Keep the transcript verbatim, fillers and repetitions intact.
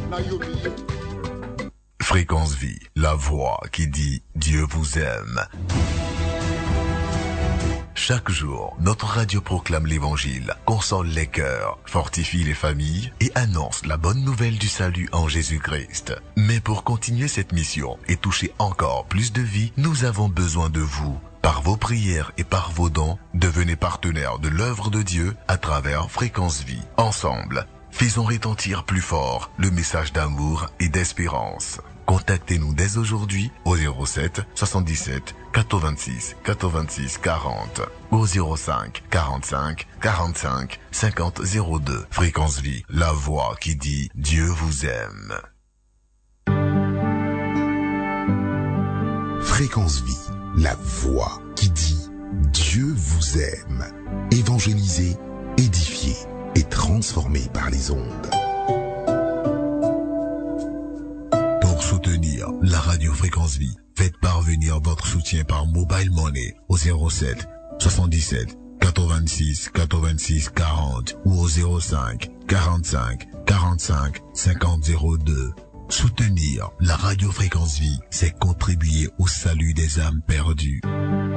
Fréquence Vie, la voix qui dit Dieu vous aime. Chaque jour, notre radio proclame l'évangile, console les cœurs, fortifie les familles et annonce la bonne nouvelle du salut en Jésus-Christ. Mais pour continuer cette mission et toucher encore plus de vies, nous avons besoin de vous. Par vos prières et par vos dons, devenez partenaires de l'œuvre de Dieu à travers Fréquence Vie. Ensemble, faisons retentir plus fort le message d'amour et d'espérance. Contactez-nous dès aujourd'hui au zéro sept soixante-dix-sept quatre-vingt-six quatre-vingt-six quarante ou au zéro cinq quarante-cinq quarante-cinq cinquante zéro deux. Fréquence Vie, la voix qui dit Dieu vous aime. Fréquence Vie, la voix qui dit Dieu vous aime. Évangélisé, édifié et transformé par les ondes. Pour soutenir la radio Fréquence Vie, faites parvenir votre soutien par Mobile Money au zéro sept soixante-dix-sept quatre-vingt-six quatre-vingt-six quarante ou au zéro cinq quarante-cinq quarante-cinq cinquante zéro deux. Soutenir la radio Fréquence Vie, c'est contribuer au salut des âmes perdues.